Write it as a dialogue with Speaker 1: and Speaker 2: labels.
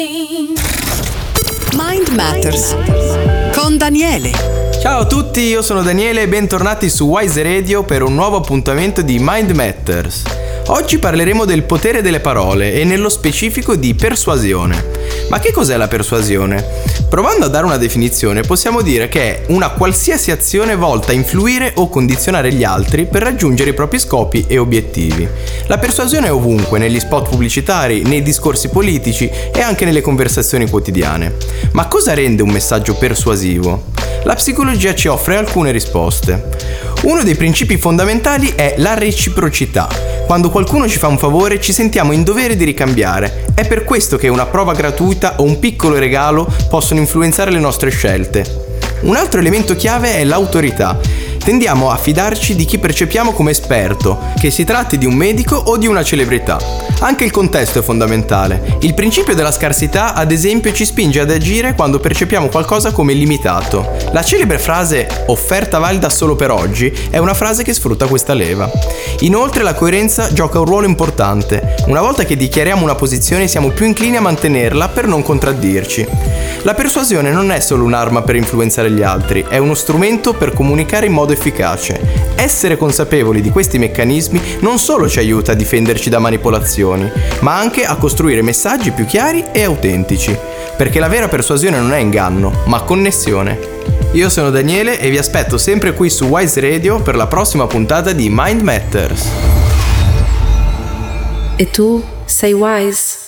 Speaker 1: Mind Matters con Daniele.
Speaker 2: Ciao a tutti, io sono Daniele e bentornati su Wise Radio per un nuovo appuntamento di Mind Matters. Oggi parleremo del potere delle parole e nello specifico di persuasione. Ma che cos'è la persuasione? Provando a dare una definizione, possiamo dire che è una qualsiasi azione volta a influire o condizionare gli altri per raggiungere i propri scopi e obiettivi. La persuasione è ovunque, negli spot pubblicitari, nei discorsi politici e anche nelle conversazioni quotidiane. Ma cosa rende un messaggio persuasivo? La psicologia ci offre alcune risposte. Uno dei principi fondamentali è la reciprocità. Quando qualcuno ci fa un favore ci sentiamo in dovere di ricambiare. È per questo che una prova gratuita o un piccolo regalo possono influenzare le nostre scelte. Un altro elemento chiave è l'autorità. Tendiamo a fidarci di chi percepiamo come esperto, che si tratti di un medico o di una celebrità. Anche il contesto è fondamentale. Il principio della scarsità, ad esempio, ci spinge ad agire quando percepiamo qualcosa come limitato. La celebre frase "offerta valida solo per oggi" è una frase che sfrutta questa leva. Inoltre la coerenza gioca un ruolo importante. Una volta che dichiariamo una posizione siamo più inclini a mantenerla per non contraddirci. La persuasione non è solo un'arma per influenzare gli altri, è uno strumento per comunicare in modo efficace. Essere consapevoli di questi meccanismi non solo ci aiuta a difenderci da manipolazioni, ma anche a costruire messaggi più chiari e autentici. Perché la vera persuasione non è inganno, ma connessione. Io sono Daniele e vi aspetto sempre qui su Wise Radio per la prossima puntata di Mind Matters.
Speaker 3: E tu sei wise?